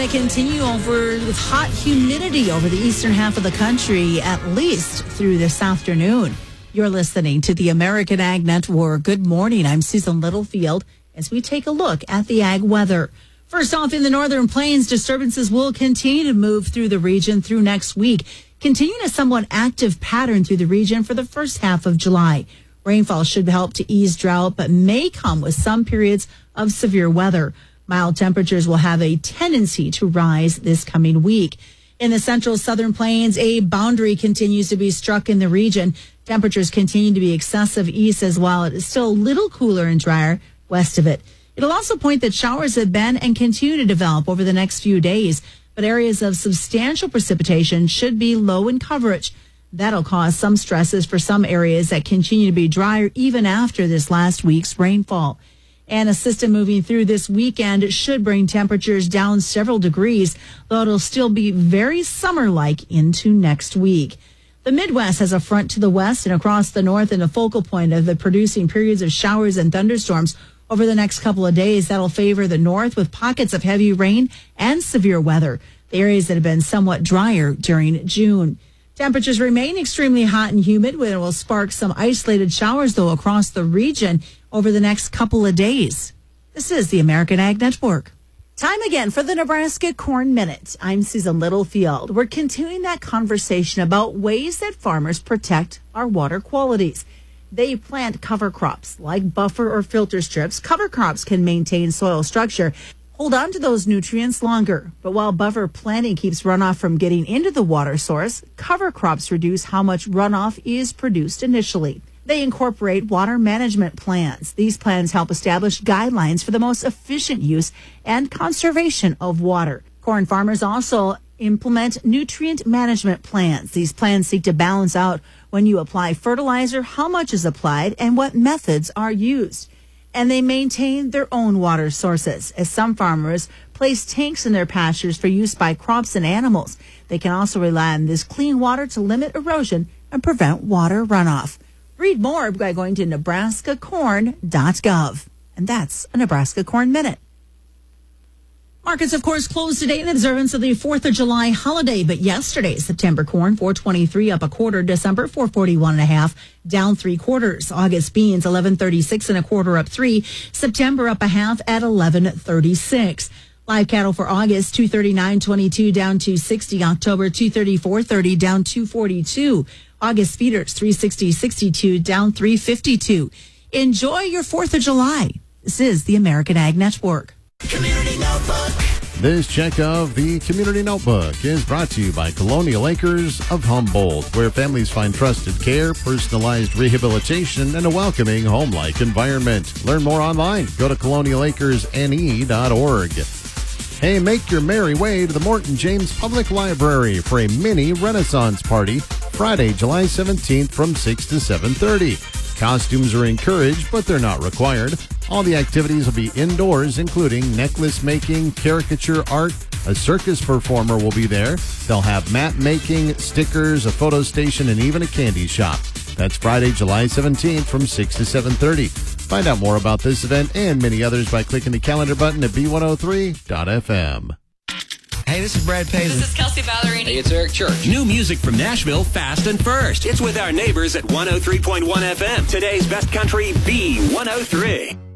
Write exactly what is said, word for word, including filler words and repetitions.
to continue over with hot humidity over the eastern half of the country, at least through this afternoon. You're listening to the American Ag Network. Good morning. I'm Susan Littlefield as we take a look at the ag weather. First off, in the northern plains, disturbances will continue to move through the region through next week, continuing a somewhat active pattern through the region for the first half of July. Rainfall should help to ease drought, but may come with some periods of severe weather. Mild temperatures will have a tendency to rise this coming week. In the central southern plains, a boundary continues to be struck in the region. Temperatures continue to be excessive east as well. It is still a little cooler and drier west of it. It'll also point that showers have been and continue to develop over the next few days, but areas of substantial precipitation should be low in coverage. That'll cause some stresses for some areas that continue to be drier even after this last week's rainfall. And a system moving through this weekend should bring temperatures down several degrees, though it'll still be very summer-like into next week. The Midwest has a front to the west and across the north and a focal point of the producing periods of showers and thunderstorms over the next couple of days. That'll favor the north with pockets of heavy rain and severe weather, the areas that have been somewhat drier during June. Temperatures remain extremely hot and humid, which will spark some isolated showers, though, across the region over the next couple of days. This is the American Ag Network. Time again for the Nebraska Corn Minute. I'm Susan Littlefield. We're continuing that conversation about ways that farmers protect our water qualities. They plant cover crops like buffer or filter strips. Cover crops can maintain soil structure, hold on to those nutrients longer. But while buffer planting keeps runoff from getting into the water source, cover crops reduce how much runoff is produced initially. They incorporate water management plans. These plans help establish guidelines for the most efficient use and conservation of water. Corn farmers also implement nutrient management plans. These plans seek to balance out when you apply fertilizer, how much is applied, and what methods are used. And they maintain their own water sources, as some farmers place tanks in their pastures for use by crops and animals. They can also rely on this clean water to limit erosion and prevent water runoff. Read more by going to nebraska corn dot gov. And that's a Nebraska Corn Minute. Markets, of course, closed today in observance of the fourth of July holiday. But yesterday, September corn, four twenty-three up a quarter. December, four forty-one and a half, down three quarters. August beans, eleven thirty-six and a quarter, up three. September up a half at eleven thirty-six. Live cattle for August, two thirty-nine twenty-two, down two sixty. October, two thirty-four thirty, down two forty-two. August feeders, three sixty sixty-two, down three fifty-two. Enjoy your fourth of July. This is the American Ag Network. Community Notebook. This check of the Community Notebook is brought to you by Colonial Acres of Humboldt, where families find trusted care, personalized rehabilitation, and a welcoming home-like environment. Learn more online. Go to colonial acres n e dot org. Hey, make your merry way to the Morton James Public Library for a mini Renaissance party Friday, July seventeenth from six to seven thirty. Costumes are encouraged, but they're not required. All the activities will be indoors, including necklace making, caricature art. A circus performer will be there. They'll have map making, stickers, a photo station, and even a candy shop. That's Friday, July seventeenth from six to seven thirty. Find out more about this event and many others by clicking the calendar button at b one oh three dot f m. Hey, this is Brad Paisley. This is Kelsey Ballerini. Hey, it's Eric Church. New music from Nashville, fast and first. It's with our neighbors at one oh three point one F M. Today's best country, B one oh three.